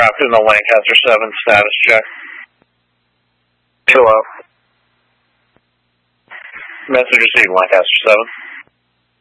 aircraft in the Lancaster 7 status check. Hello. Message received, Lancaster 7.